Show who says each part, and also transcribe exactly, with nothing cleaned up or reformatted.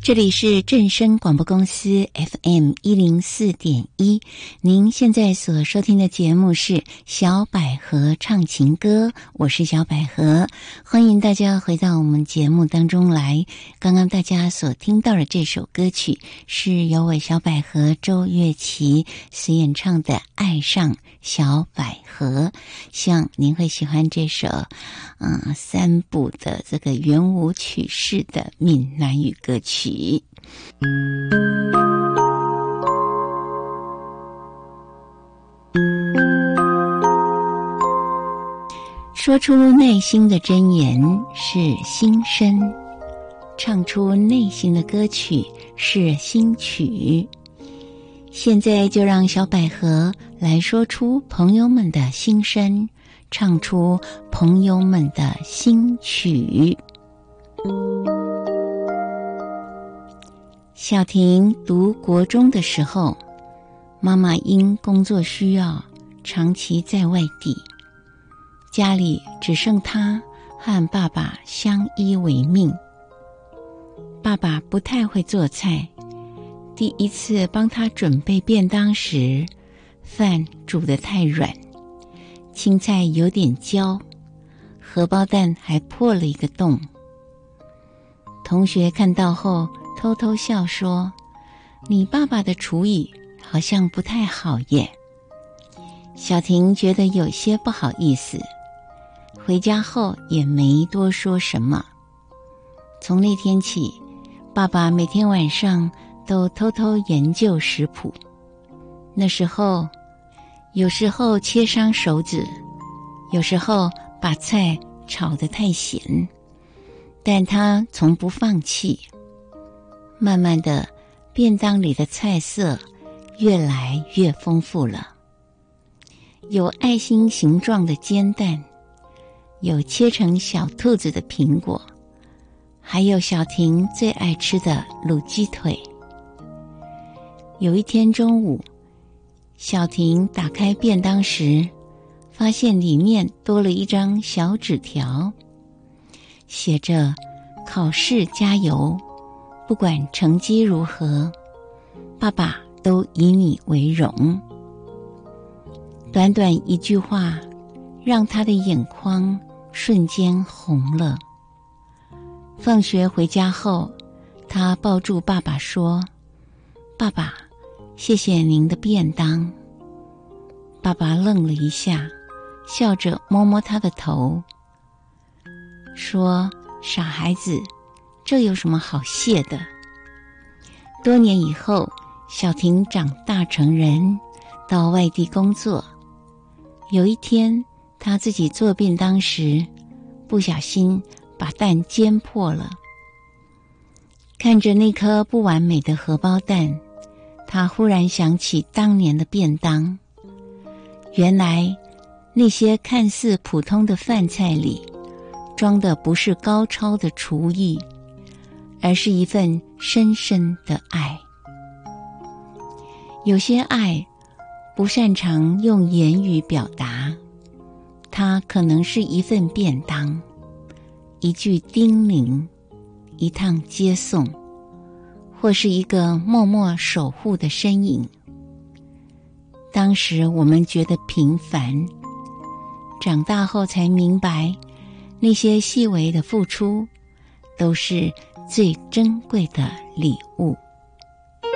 Speaker 1: 这里是正声广播公司 F M 一零四点一，您现在所收听的节目是小百合唱情歌，我是小百合，欢迎大家回到我们节目当中来。刚刚大家所听到的这首歌曲是由我小百合周月琪所演唱的《爱上小百合》，希望您会喜欢这首嗯三部的这个圆舞曲式的闽南语歌曲。说出内心的真言是心声，唱出内心的歌曲是心曲。现在就让小百合来说出朋友们的心声，唱出朋友们的心曲。小婷读国中的时候，妈妈因工作需要长期在外地，家里只剩她和爸爸相依为命。爸爸不太会做菜，第一次帮他准备便当时，饭煮得太软，青菜有点焦，荷包蛋还破了一个洞。同学看到后偷偷笑说，你爸爸的厨艺好像不太好耶。小婷觉得有些不好意思，回家后也没多说什么。从那天起，爸爸每天晚上都偷偷研究食谱。那时候有时候切伤手指，有时候把菜炒得太咸，但他从不放弃。慢慢的，便当里的菜色越来越丰富了，有爱心形状的煎蛋，有切成小兔子的苹果，还有小婷最爱吃的卤鸡腿。有一天中午，小婷打开便当时，发现里面多了一张小纸条，写着考试加油，不管成绩如何，爸爸都以你为荣。短短一句话，让他的眼眶瞬间红了。放学回家后，他抱住爸爸说，爸爸，谢谢您的便当。爸爸愣了一下，笑着摸摸他的头，说，傻孩子，这有什么好谢的？多年以后，小婷长大成人，到外地工作。有一天，她自己做便当时，不小心把蛋煎破了。看着那颗不完美的荷包蛋，她忽然想起当年的便当。原来，那些看似普通的饭菜里，装的不是高超的厨艺，而是一份深深的爱。有些爱不擅长用言语表达，它可能是一份便当，一句叮咛，一趟接送，或是一个默默守护的身影。当时我们觉得平凡，长大后才明白，那些细微的付出都是最珍贵的礼物。